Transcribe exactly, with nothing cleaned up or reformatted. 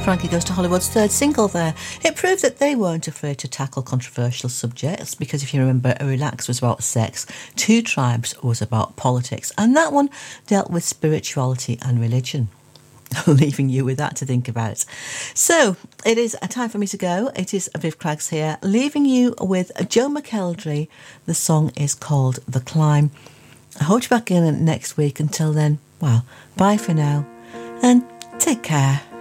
Frankie Goes to Hollywood's third single there. It proved that they weren't afraid to tackle controversial subjects, because if you remember, Relax was about sex, Two Tribes was about politics, and that one dealt with spirituality and religion. Leaving you with that to think about. So, it is a time for me to go. It is Viv Craggs here, leaving you with Joe McElderry. The song is called The Climb. I hope you're back in next week. Until then, well, bye for now, and take care.